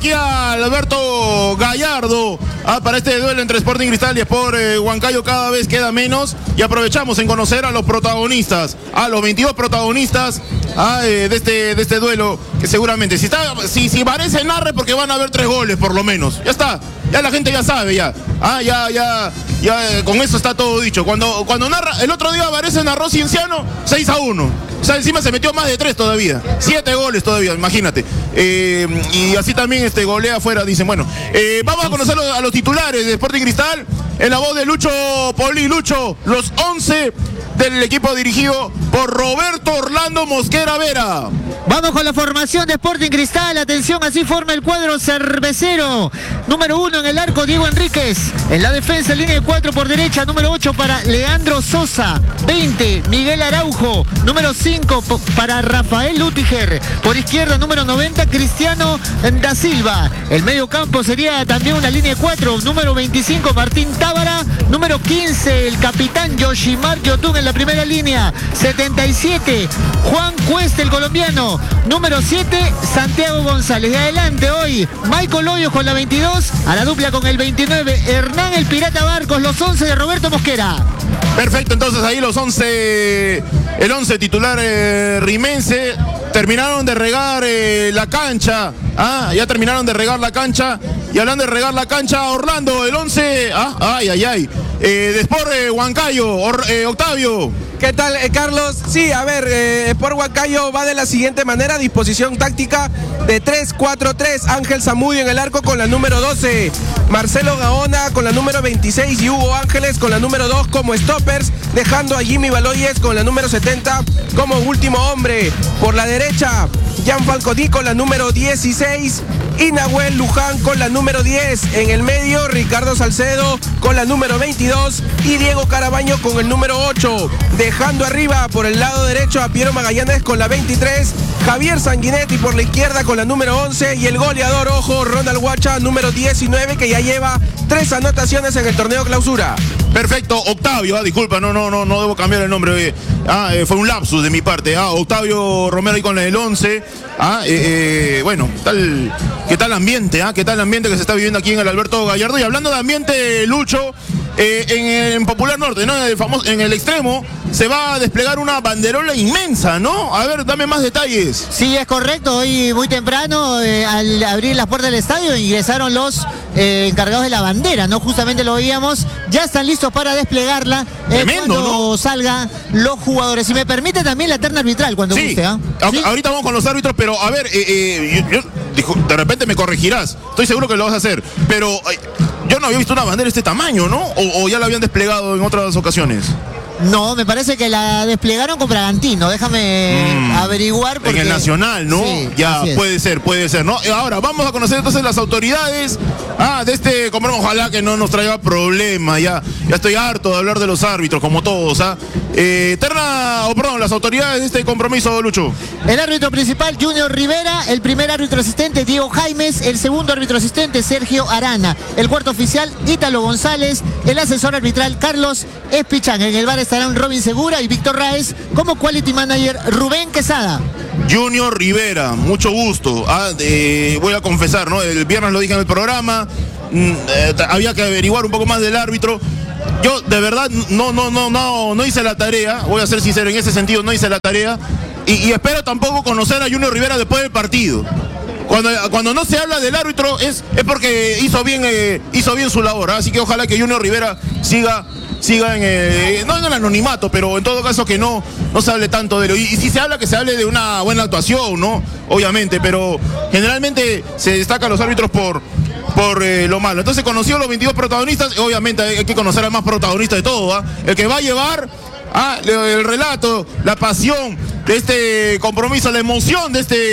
aquí a Alberto Gallardo para este duelo entre Sporting Cristal y Sport Huancayo. Cada vez queda menos y aprovechamos en conocer a los protagonistas, a los 22 protagonistas de este duelo, que seguramente si Varese narre, porque van a haber 3 goles por lo menos. Ya está, ya la gente ya sabe ya. Ya con eso está todo dicho. Cuando narra, el otro día Varese narró Cienciano 6-1. O sea, encima se metió más de 3 todavía. 7 goles todavía, imagínate. Y así también golea afuera, dicen. Bueno, vamos a conocer a los titulares de Sporting Cristal. En la voz de Lucho Poli. Lucho, los 11 del equipo dirigido por Roberto Orlando Mosquera Vera. Vamos con la formación de Sporting Cristal. Atención, así forma el cuadro cervecero. Número 1 en el arco, Diego Enríquez. En la defensa, línea de 4 por derecha. Número 8 para Leandro Sosa. 20, Miguel Araujo. Número 5 para Rafael Lutiger. Por izquierda, número 90, Cristiano da Silva. El medio campo sería también una línea de 4. Número 25, Martín Tábara. Número 15, el capitán Yoshimar Yotun en la primera línea. 77, Juan Cuesta, el colombiano. Número 7, Santiago González. De adelante hoy, Michael Hoyos con la 22, a la dupla con el 29, Hernán el Pirata Barcos, los 11 de Roberto Mosquera. Perfecto, entonces ahí el 11 titular rimense. Terminaron de regar la cancha. Ya terminaron de regar la cancha. Y hablando de regar la cancha, Orlando, el 11. De Sport Huancayo, Octavio. ¿Qué tal, Carlos? Sí, a ver, Sport Huancayo va de la siguiente manera: disposición táctica de 3-4-3. Ángel Zamudio en el arco con la número 12. Marcelo Gaona con la número 26 y Hugo Ángeles con la número 2 como stoppers, dejando a Jimmy Baloyes con la número 70 como último hombre. Por la derecha, Jan Falconi con la número 16 y Nahuel Luján con la número 10. En el medio, Ricardo Salcedo con la número 22 y Diego Carabaño con el número 8. Dejando arriba por el lado derecho a Piero Magallanes con la 23, Javier Sanguinetti por la izquierda con la número 11 y el goleador, ojo, Ronald Huacha, número 19, que ya lleva 3 anotaciones en el torneo clausura. Perfecto, Octavio, disculpa, no debo cambiar el nombre. Fue un lapsus de mi parte. Octavio Romero ahí con el 11. Bueno, ¿qué tal ambiente? ¿Qué tal el ambiente que se está viviendo aquí en el Alberto Gallardo? Y hablando de ambiente, Lucho, en Popular Norte, ¿no? En el extremo, se va a desplegar una banderola inmensa, ¿no? A ver, dame más detalles. Sí, es correcto. Hoy muy temprano, al abrir las puertas del estadio, ingresaron los encargados de la bandera, ¿no? Justamente lo veíamos. Ya están listos para desplegarla. Tremendo, cuando ¿no? Salgan los jugadores. Si me permite también la terna arbitral cuando Sí, guste, ¿Sí? Ahorita vamos con los árbitros, pero a ver, de repente me corregirás. Estoy seguro que lo vas a hacer, pero yo no había visto una bandera de este tamaño, ¿no? ¿O ya la habían desplegado en otras ocasiones? No, me parece que la desplegaron con Bragantino. Déjame averiguar. Porque... En el Nacional, ¿no? Sí, ya, puede ser, ¿no? Ahora, vamos a conocer entonces las autoridades de este compromiso. Ojalá que no nos traiga problemas. Ya estoy harto de hablar de los árbitros, como todos, las autoridades de este compromiso, Lucho. El árbitro principal, Junior Rivera. El primer árbitro asistente, Diego Jaimes. El segundo árbitro asistente, Sergio Arana. El cuarto oficial, Ítalo González. El asesor arbitral, Carlos Espichán. En el bar estarán Robin Segura y Víctor Raez. Como quality manager, Rubén Quesada. Junior Rivera, mucho gusto. Voy a confesar, ¿no? El viernes lo dije en el programa. Había que averiguar un poco más del árbitro. Yo de verdad no hice la tarea. Voy a ser sincero, en ese sentido no hice la tarea. Y espero tampoco conocer a Junior Rivera después del partido. Cuando no se habla del árbitro es porque hizo bien su labor. Así que ojalá que Junior Rivera siga no en el anonimato, pero en todo caso que no se hable tanto de él. Y si se habla, que se hable de una buena actuación, ¿no? Obviamente, pero generalmente se destacan los árbitros por lo malo. Entonces, conoció los 22 protagonistas. Obviamente hay que conocer al más protagonista de todo, el que va a llevar el relato, la pasión de este compromiso, la emoción de este